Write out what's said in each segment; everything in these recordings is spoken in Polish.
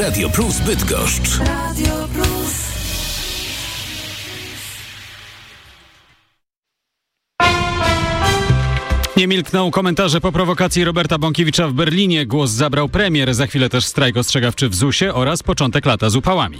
Radio Plus Bydgoszcz. Radio Plus. Nie milkną komentarze po prowokacji Roberta Bąkiewicza w Berlinie. Głos zabrał premier. Za chwilę też strajk ostrzegawczy w ZUS-ie oraz początek lata z upałami.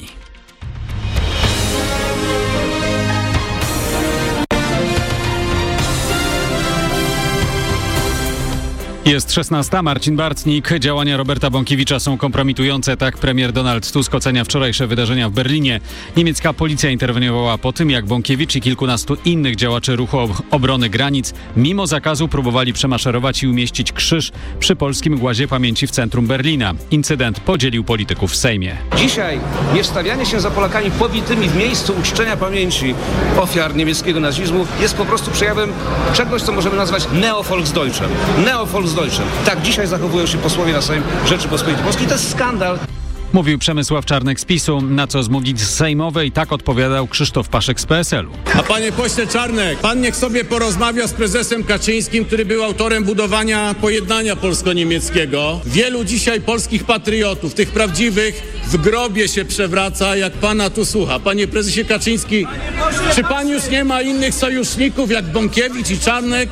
Jest 16. Marcin Bartnik. Działania Roberta Bąkiewicza są kompromitujące. Tak premier Donald Tusk ocenia wczorajsze wydarzenia w Berlinie. Niemiecka policja interweniowała po tym, jak Bąkiewicz i kilkunastu innych działaczy ruchu obrony granic mimo zakazu próbowali przemaszerować i umieścić krzyż przy polskim głazie pamięci w centrum Berlina. Incydent podzielił polityków w Sejmie. Dzisiaj niewstawianie się za Polakami pobitymi w miejscu uczczenia pamięci ofiar niemieckiego nazizmu jest po prostu przejawem czegoś, co możemy nazwać Neo-Volksdeutschem. Tak dzisiaj zachowują się posłowie na Sejm Rzeczypospolitej Polskiej. To jest skandal. Mówił Przemysław Czarnek z PiS-u, na co z mównicy sejmowej tak odpowiadał Krzysztof Paszek z PSL-u. A panie pośle Czarnek, pan niech sobie porozmawia z prezesem Kaczyńskim, który był autorem budowania pojednania polsko-niemieckiego. Wielu dzisiaj polskich patriotów, tych prawdziwych, w grobie się przewraca, jak pana tu słucha. Panie prezesie Kaczyński, czy pan już nie ma innych sojuszników jak Bąkiewicz i Czarnek?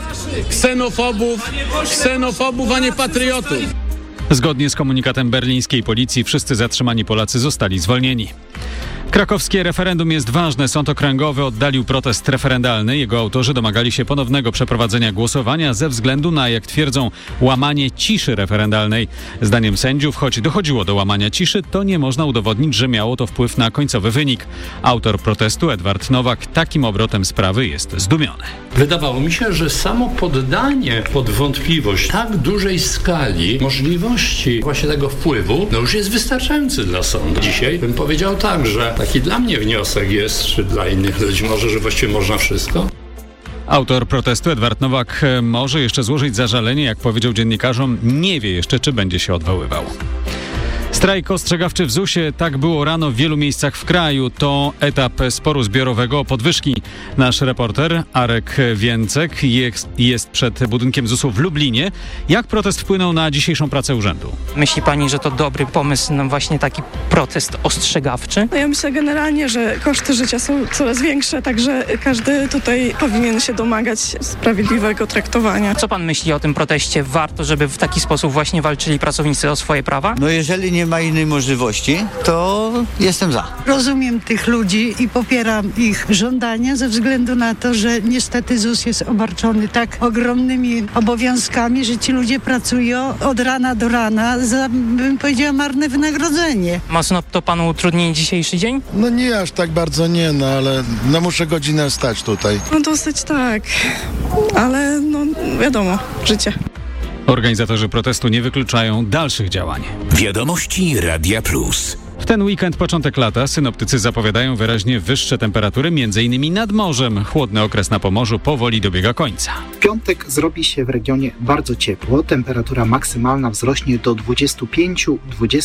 Ksenofobów, a nie patriotów. Zgodnie z komunikatem berlińskiej policji wszyscy zatrzymani Polacy zostali zwolnieni. Krakowskie referendum jest ważne. Sąd okręgowy oddalił protest referendalny. Jego autorzy domagali się ponownego przeprowadzenia głosowania ze względu na, jak twierdzą, łamanie ciszy referendalnej. Zdaniem sędziów, choć dochodziło do łamania ciszy, to nie można udowodnić, że miało to wpływ na końcowy wynik. Autor protestu, Edward Nowak, takim obrotem sprawy jest zdumiony. Wydawało mi się, że samo poddanie pod wątpliwość tak dużej skali możliwości właśnie tego wpływu, już jest wystarczający dla sądu. Dzisiaj bym powiedział tak, że taki dla mnie wniosek jest, czy dla innych ludzi może, że właściwie można wszystko. Autor protestu, Edward Nowak, może jeszcze złożyć zażalenie. Jak powiedział dziennikarzom, nie wie jeszcze, czy będzie się odwoływał. Strajk ostrzegawczy w ZUS-ie. Tak było rano w wielu miejscach w kraju. To etap sporu zbiorowego o podwyżki. Nasz reporter Arek Więcek jest przed budynkiem ZUS-u w Lublinie. Jak protest wpłynął na dzisiejszą pracę urzędu? Myśli pani, że to dobry pomysł na właśnie taki protest ostrzegawczy? Ja myślę generalnie, że koszty życia są coraz większe, także każdy tutaj powinien się domagać sprawiedliwego traktowania. Co pan myśli o tym proteście? Warto, żeby w taki sposób właśnie walczyli pracownicy o swoje prawa? No jeżeli nie ma innej możliwości, to jestem za. Rozumiem tych ludzi i popieram ich żądania ze względu na to, że niestety ZUS jest obarczony tak ogromnymi obowiązkami, że ci ludzie pracują od rana do rana za, bym powiedziała, marne wynagrodzenie. Mocno to panu utrudni dzisiejszy dzień? No nie aż tak bardzo nie, ale muszę godzinę stać tutaj. No dosyć tak, ale wiadomo, życie. Organizatorzy protestu nie wykluczają dalszych działań. Wiadomości Radia Plus. W ten weekend, początek lata, synoptycy zapowiadają wyraźnie wyższe temperatury, m.in. nad morzem. Chłodny okres na Pomorzu powoli dobiega końca. W piątek zrobi się w regionie bardzo ciepło. Temperatura maksymalna wzrośnie do 25-27